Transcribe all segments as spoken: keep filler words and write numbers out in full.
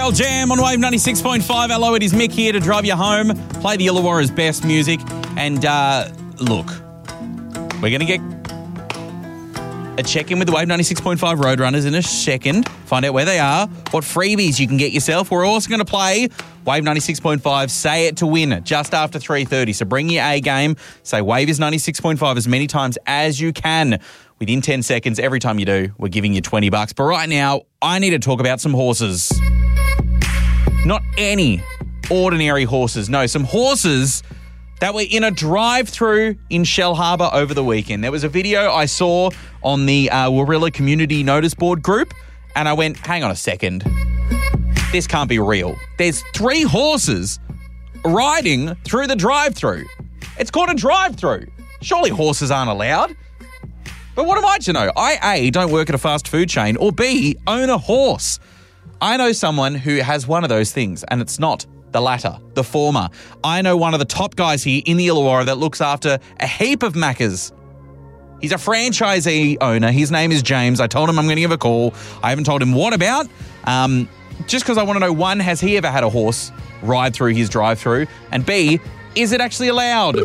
Pearl Jam on Wave ninety-six point five. Hello, it is Mick here to drive you home, play the Illawarra's best music. And uh, look, we're going to get a check-in with the Wave ninety-six point five Roadrunners in a second. Find out where they are, what freebies you can get yourself. We're also going to play Wave ninety-six point five Say It to Win just after three thirty. So bring your A game. Say Wave is ninety-six point five as many times as you can. Within ten seconds, every time you do, we're giving you twenty bucks. But right now, I need to talk about some horses. Not any ordinary horses. No, some horses that were in a drive-through in Shellharbour over the weekend. There was a video I saw on the uh, Warilla Community Notice Board group, and I went, hang on a second. This can't be real. There's three horses riding through the drive-through. It's called a drive-through. Surely horses aren't allowed. But what am I to know? I, A, don't work at a fast food chain, or B, own a horse. I know someone who has one of those things, and it's not the latter, the former. I know one of the top guys here in the Illawarra that looks after a heap of Maccas. He's a franchisee owner. His name is James. I told him I'm going to give a call. I haven't told him what about. Um, just because I want to know, one, has he ever had a horse ride through his drive-through? And B, is it actually allowed?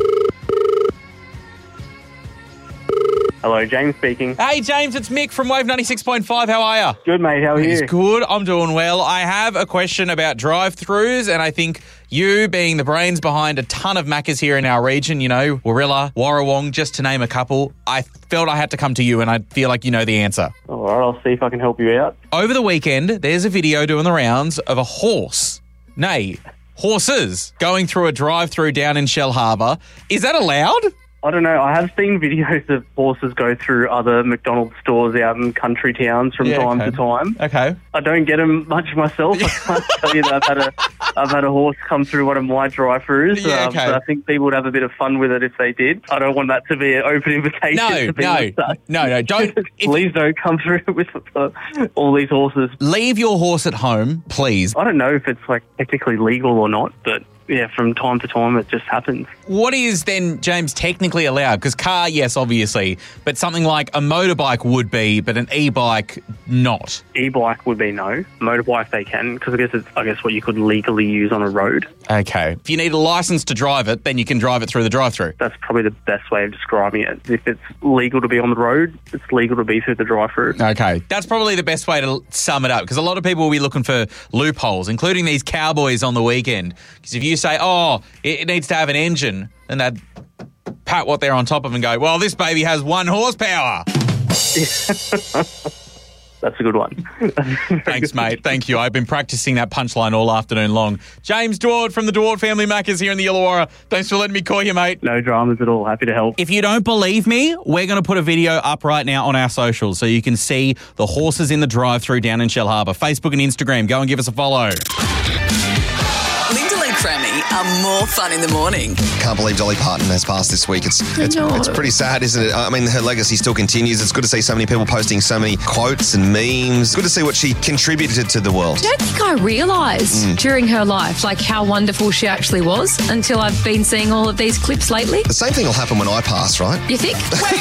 Hello, James speaking. Hey, James, it's Mick from Wave ninety-six point five. How are you? Good, mate. How are you? It's good. I'm doing well. I have a question about drive-throughs, and I think you, being the brains behind a ton of Maccas here in our region, you know, Warilla, Warrawong, just to name a couple, I felt I had to come to you, and I feel like you know the answer. All right, I'll see if I can help you out. Over the weekend, there's a video doing the rounds of a horse, nay, horses, going through a drive-through down in Shellharbour. Is that allowed? I don't know. I have seen videos of horses go through other McDonald's stores out in country towns from Yeah, time okay. to time. Okay. I don't get them much myself. I can't tell you that I've had a I've had a horse come through one of my drive-throughs. Yeah, um, okay. but I think people would have a bit of fun with it if they did. I don't want that to be an open invitation. No, to be no, like that. no, no, don't. if- Please don't come through with uh, all these horses. Leave your horse at home, please. I don't know if it's like technically legal or not, but yeah, from time to time it just happens. What is then, James, technically allowed? Because car, yes, obviously, but something like a motorbike would be, but an e-bike not. E-bike would be no. Motorbike they can, because I guess it's I guess what you could legally use on a road. Okay. If you need a license to drive it, then you can drive it through the drive-through. That's probably the best way of describing it. If it's legal to be on the road, it's legal to be through the drive-through. Okay. That's probably the best way to sum it up, because a lot of people will be looking for loopholes, including these cowboys on the weekend. Because if you say, oh, it, it needs to have an engine, then they'd pat what they're on top of and go, well, this baby has one horsepower. That's a good one. Thanks, mate. Thank you. I've been practicing that punchline all afternoon long. James Dward from the Dward Family Maccas here in the Illawarra. Thanks for letting me call you, mate. No dramas at all. Happy to help. If you don't believe me, we're going to put a video up right now on our socials so you can see the horses in the drive-through down in Shellharbour. Facebook and Instagram. Go and give us a follow. Lyndall and Crammy are more fun in the morning. Can't believe Dolly Parton has passed this week. It's it's, it's pretty sad, isn't it? I mean, her legacy still continues. It's good to see so many people posting so many quotes and memes. Good to see what she contributed to the world. I don't think I realised mm. during her life, like, how wonderful she actually was until I've been seeing all of these clips lately. The same thing will happen when I pass, right? You think?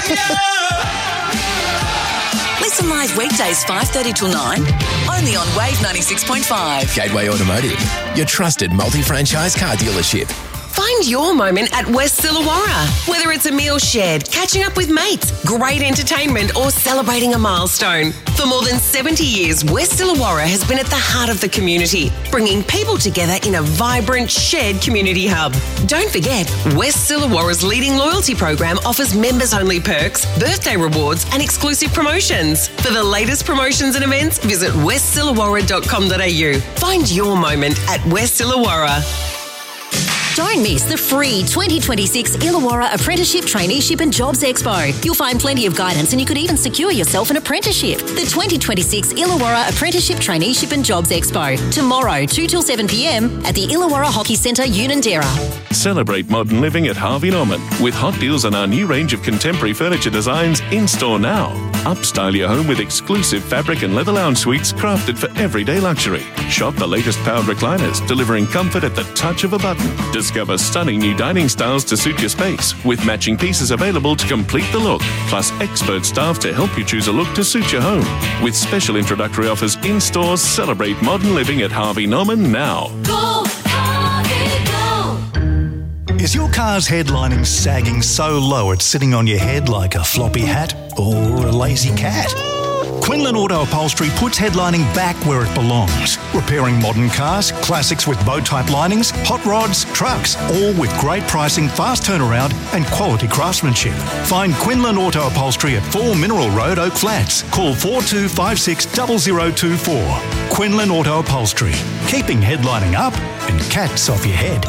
Listen live weekdays five thirty till nine, only on Wave ninety-six point five. Gateway Automotive, your trusted multi-franchise car dealership. Find your moment at West Illawarra. Whether it's a meal shared, catching up with mates, great entertainment, or celebrating a milestone. For more than seventy years, West Illawarra has been at the heart of the community, bringing people together in a vibrant, shared community hub. Don't forget, West Illawarra's leading loyalty program offers members-only perks, birthday rewards, and exclusive promotions. For the latest promotions and events, visit west illawarra dot com dot a u. Find your moment at West Illawarra. Don't miss the free twenty twenty-six Illawarra Apprenticeship, Traineeship and Jobs Expo. You'll find plenty of guidance and you could even secure yourself an apprenticeship. The twenty twenty-six Illawarra Apprenticeship, Traineeship and Jobs Expo. Tomorrow, two till seven p m at the Illawarra Hockey Centre, Unanderra. Celebrate modern living at Harvey Norman with hot deals on our new range of contemporary furniture designs in store now. Upstyle your home with exclusive fabric and leather lounge suites crafted for everyday luxury. Shop the latest powered recliners, delivering comfort at the touch of a button. Discover stunning new dining styles to suit your space, with matching pieces available to complete the look, plus expert staff to help you choose a look to suit your home. With special introductory offers in stores, celebrate modern living at Harvey Norman now. Go, Harvey, go! Is your car's headlining sagging so low it's sitting on your head like a floppy hat or a lazy cat? Quinlan Auto Upholstery puts headlining back where it belongs. Repairing modern cars, classics with bow-type linings, hot rods, trucks, all with great pricing, fast turnaround and quality craftsmanship. Find Quinlan Auto Upholstery at four Mineral Road, Oak Flats. Call four two five six zero zero two four. Quinlan Auto Upholstery. Keeping headlining up and cats off your head.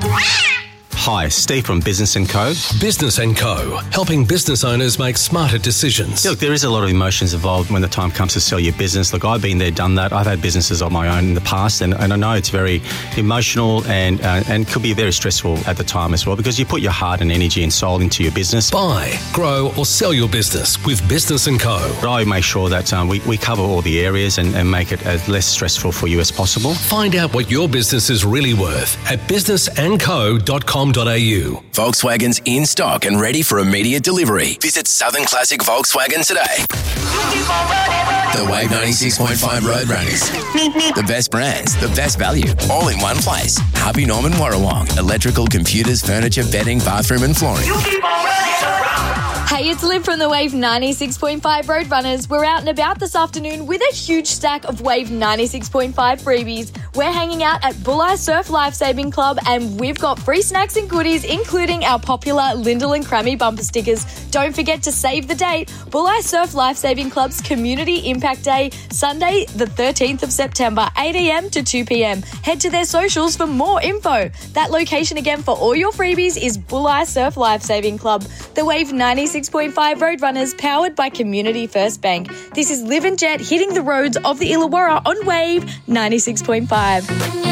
Hi, Steve from Business and Co. Business and Co. Helping business owners make smarter decisions. Look, there is a lot of emotions involved when the time comes to sell your business. Look, I've been there, done that. I've had businesses of my own in the past, and, and I know it's very emotional and uh, and could be very stressful at the time as well, because you put your heart and energy and soul into your business. Buy, grow or sell your business with Business and Co. But I make sure that um, we, we cover all the areas and, and make it as less stressful for you as possible. Find out what your business is really worth at business and co dot com dot a u. Volkswagen's in stock and ready for immediate delivery. Visit Southern Classic Volkswagen today. The Wave ninety-six point five Roadrunners. The best brands, the best value, all in one place. Harvey Norman Warrawong. Electrical, computers, furniture, bedding, bathroom and flooring. Hey, it's Liv from the Wave ninety-six point five Roadrunners. We're out and about this afternoon with a huge stack of Wave ninety-six point five freebies. We're hanging out at Bulleye Surf Lifesaving Club and we've got free snacks and goodies, including our popular Lyndall and Crammy bumper stickers. Don't forget to save the date. Bulleye Surf Lifesaving Club's Community Impact Day, Sunday the thirteenth of September, eight a.m. to two p.m. Head to their socials for more info. That location again for all your freebies is Bulleye Surf Lifesaving Club. The Wave ninety-six point five Roadrunners, powered by Community First Bank. This is Liv and Jet hitting the roads of the Illawarra on Wave ninety-six point five.